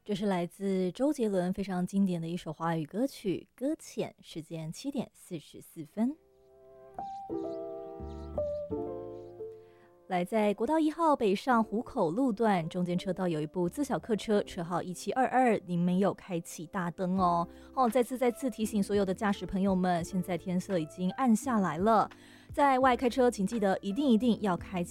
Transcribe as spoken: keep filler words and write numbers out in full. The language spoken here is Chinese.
这是来自周杰伦非常经典的一首华语歌曲《搁浅》，时间七点四十四分。来，在国道一号北上湖口路段中间车道有一部自小客车，车号一七二二，您没有开启大灯哦。哦，再次再次提醒所有的驾驶朋友们，现在天色已经暗下来了，在外开车请记得一定一定要开启